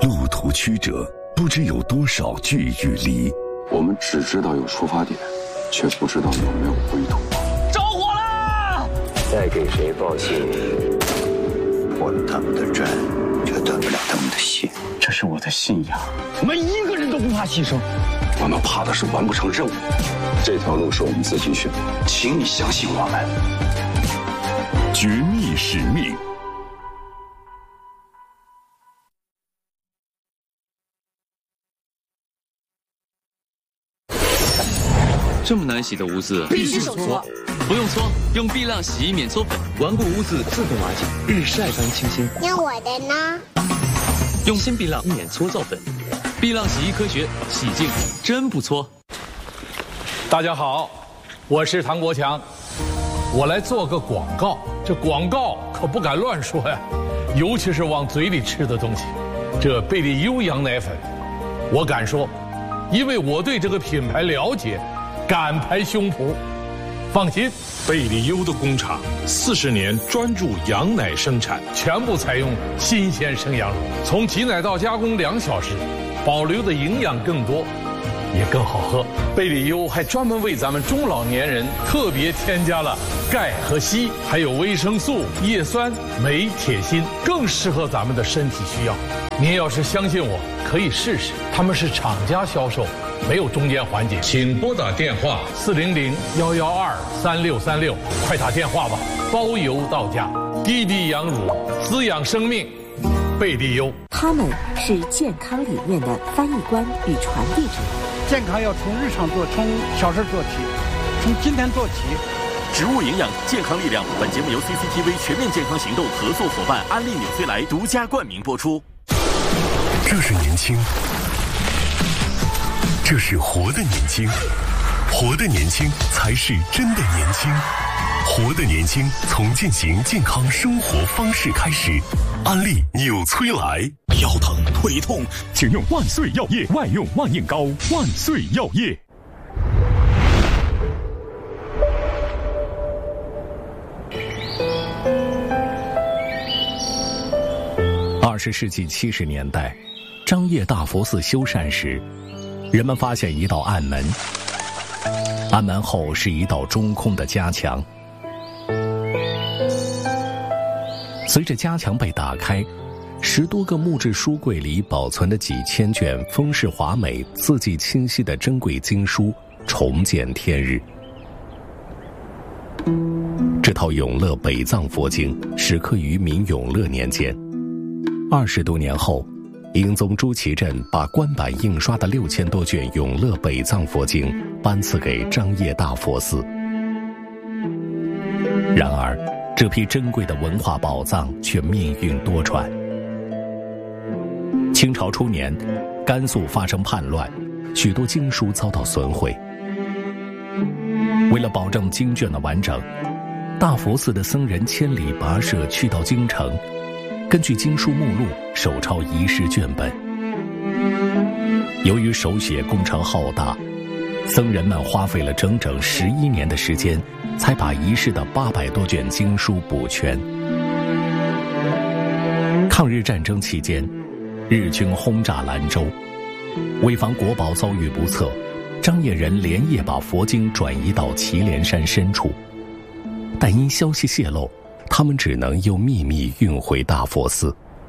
路途曲折，不知有多少聚与离。 我们只知道有出发点，却不知道有没有归途。 着火啦！ 再给谁报信， 破了他们的阵，就得不了他们的心。 这是我的信仰，每一个人都不怕牺牲。 我们怕的是完不成任务。这条路是我们自己选，请你相信我们。 绝密使命。 这么难洗的污渍， 必须手搓。 不用搓，用碧浪洗衣免搓粉， 顽固污渍自动瓦解，日晒般清新。 那我的呢？ 用新碧浪免搓皂粉，碧浪洗衣科学，洗净真不搓。 大家好，我是唐国强，我来做个广告。这广告可不敢乱说呀，尤其是往嘴里吃的东西。这贝利优羊奶粉，我敢说，因为我对这个品牌了解。敢拍胸脯，放心， 贝利优的工厂40年专注羊奶生产， 全部采用新鲜生羊乳，从挤奶到加工2小时，保留的营养更多，也更好喝。贝利优还专门为咱们中老年人特别添加了钙和硒，还有维生素、叶酸、镁、铁、锌，更适合咱们的身体需要。您要是相信我，可以试试，他们是厂家销售。没有中间环节，请拨打电话400-112-3636，快打电话吧，包邮到家。滴滴羊乳，滋养生命，贝利优。 他们是健康理念的翻译官与传递者。 健康要从日常做，从小事做起，从今天做起。 植物营养，健康力量。本节目由 CCTV 全面健康行动合作伙伴安利纽崔莱独家冠名播出。 这是年轻。这是活的年轻，活的年轻才是真的年轻，活的年轻从践行健康生活方式开始。安利纽崔莱。 腰疼腿痛， 请用万岁药业外用万应膏。万岁药业。 20世纪70年代，张掖大佛寺修缮时。人们发现一道暗门，暗门后是一道中空的夹墙。随着夹墙被打开，10多个木质书柜里保存的几千卷风势华美、字迹清晰的珍贵经书重见天日。这套永乐北藏佛经始刻于明永乐年间，20多年后。英宗朱祁镇把官版印刷的6000多卷永乐北藏佛经颁赐给张掖大佛寺。然而，这批珍贵的文化宝藏却命运多舛。清朝初年，甘肃发生叛乱，许多经书遭到损毁。为了保证经卷的完整，大佛寺的僧人千里跋涉去到京城。根据经书目录手抄遗失卷本。由于手写工程浩大，僧人们花费了整整11年的时间，才把遗失的800多卷经书补全。抗日战争期间，日军轰炸兰州，为防国宝遭遇不测，张掖人连夜把佛经转移到祁连山深处，但因消息泄露，他们只能又秘密运回大佛寺。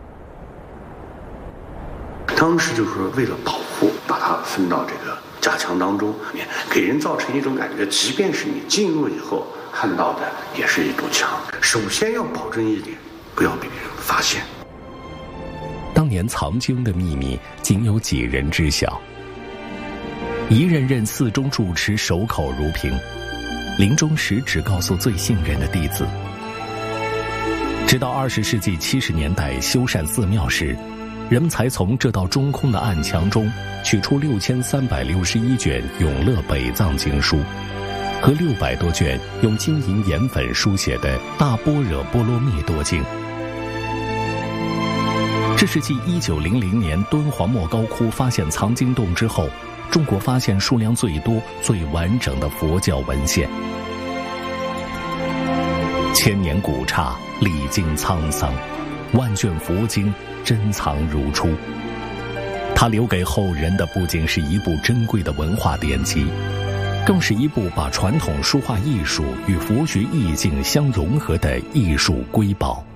当时就是为了保护，把它分到这个夹墙当中，给人造成一种感觉，即便是你进入以后看到的也是一堵墙。首先要保证一点，不要被别人发现。 当年藏经的秘密仅有几人知晓，一任任寺中住持守口如瓶，临终时只告诉最信任的弟子。直到20世纪70年代修缮寺庙时，人们才从这道中空的暗墙中取出6361卷永乐北藏经书和600多卷用金银盐粉书写的大般若波罗蜜多经。这是继1900年敦煌莫高窟发现藏经洞之后，中国发现数量最多、最完整的佛教文献。千年古刹，历经沧桑，万卷佛经珍藏如初。 他留给后人的不仅是一部珍贵的文化典籍，更是一部把传统书画艺术与佛学意境相融合的艺术瑰宝。